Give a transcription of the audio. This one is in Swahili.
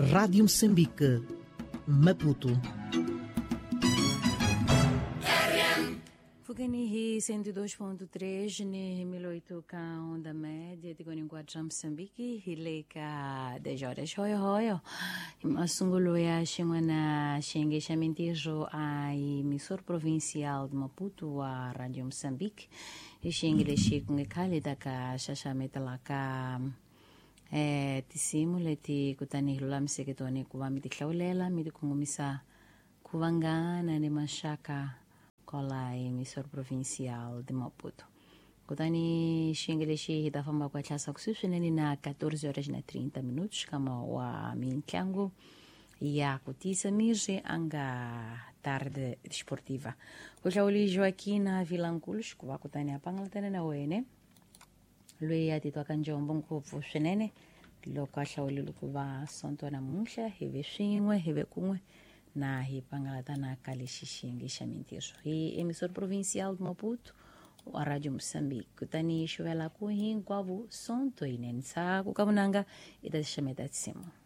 Rádio Moçambique, Maputo. Fugani hii 102.3 ni miloito ka onda média de Guaniguaja Moçambique hileka 10 horas hoyo masungulo ya shingwana shenge chamentijo ai emissor provincial de Maputo wa Radio Moçambique shenge de shikunge kale daka shashameta laka tisimu leti kutani hula mseketoni kuwa mitiklaulela mitikungumisa kuvangana ni mashaka kola emissor provincial de Maputo. Kutani xingeleshi hitafamba kwa klasa kususweneni na 14 horas na 30 minutos kama wa minchango ya kutisa mirje anga tarde desportiva. Kujauli Joaquina Vilanculos kuwa kutani apanglatene na wene. Lui atitwa kanjombo nkufu swenene lo kwa shauli lukuwa sonto na mungsha hive shingwe hive kungwe na hipangalatana kalishishingisha mintiso. Hii emissor provincial de Maputo wa Radio Moçambique. Kutani shuela kuhin kwavu sonto inensa kukamunanga itashameta tsimo.